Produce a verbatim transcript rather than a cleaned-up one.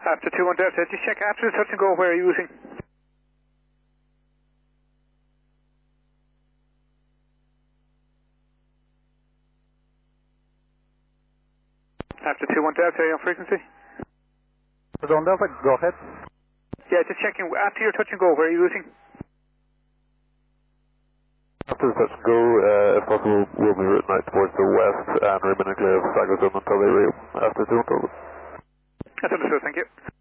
After two one Delta, just check after the touch and go where are you using? After two one Delta, are you on frequency? Pardon Delta, go ahead. Yeah, just checking, after your touch and go, where are you using? After the touch and go, uh, if possible, we'll be routing out towards the west and remain in clear of Sago Zone until they reopen after two one Delta. That's understood, thank you.